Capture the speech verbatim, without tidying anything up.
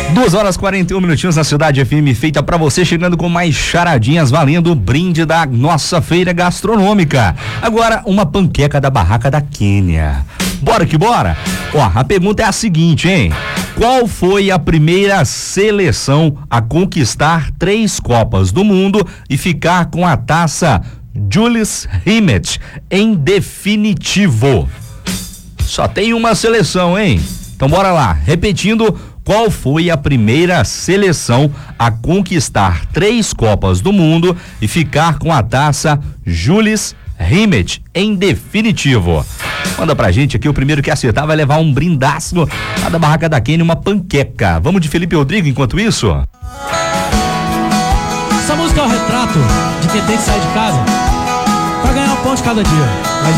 duas horas e quarenta e um minutinhos na Cidade F M, feita pra você, chegando com mais charadinhas valendo o brinde da nossa feira gastronômica. Agora, uma panqueca da barraca da Quênia. Bora que bora? Ó, a pergunta é a seguinte, hein? Qual foi a primeira seleção a conquistar três Copas do Mundo e ficar com a taça Jules Rimet em definitivo? Só tem uma seleção, hein? Então bora lá, repetindo, qual foi a primeira seleção a conquistar três Copas do Mundo e ficar com a taça Jules Rimet em definitivo? Manda pra gente aqui, o primeiro que acertar vai levar um brindaço lá da barraca da Quênia, uma panqueca. Vamos de Felipe Rodrigo enquanto isso? Essa música é o retrato de quem tem que sair de casa pra ganhar um pão de cada dia. Mas